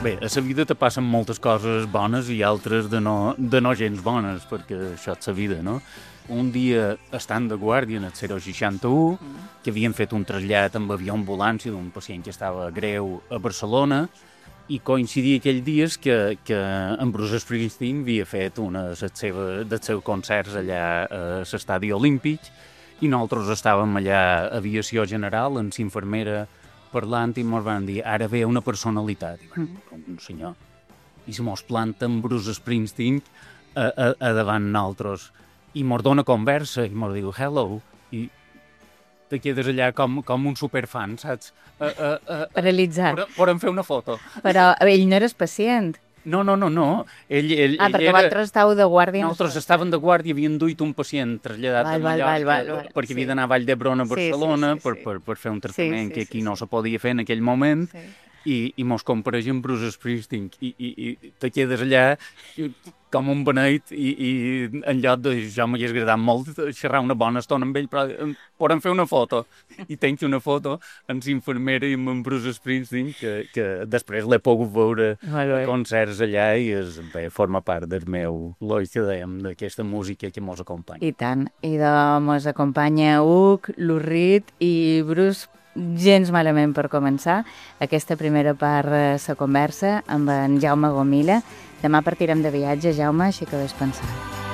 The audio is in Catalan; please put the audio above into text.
Bé, a la vida te passen moltes coses bones i altres de no gens bones, perquè això és la vida, no? Un dia, estant de guàrdia en el 061, que havien fet un trasllat amb avió ambulància d'un pacient que estava greu a Barcelona, i coincidia aquells dies que en Bruce Springsteen havia fet un dels seus concerts allà a l'estadi olímpic, i nosaltres estàvem allà a aviació general, amb l'infermera parlant, i ens van dir, ara ve una personalitat. I van, un senyor. I se mos planta amb Bruce Springsteen a davant nosaltres. I mos dona conversa, i mos diu, hello, i te quedes allà com un superfan, saps? Paralitzat. Podem fer una foto. Però ell no eres pacient. No. Ell perquè vosaltres estàveu de guàrdia. Nosaltres estàvem de guàrdia, havien duit un pacient traslladat a Mallorca perquè havia d'anar a Vall d'Hebron a Barcelona per fer un tractament que aquí no se podia fer en aquell moment, i mos compareixen Bruce Springsteen i te quedes allà com un beneit, i en lloc de jo m'hagués agradat molt xerrar una bona estona amb ell, però podem fer una foto. I tenc una foto amb l'infermera i amb en Bruce Springsteen, que després l'he pogut veure a concerts allà, i forma part del meu eloig que dèiem d'aquesta música que mos acompanya. I tant. I mos acompanya Hug, Lurrit i Bruce, gens malament per començar aquesta primera part de la conversa amb en Jaume Gomila. Demà partirem de viatge, Jaume, així que ves pensant.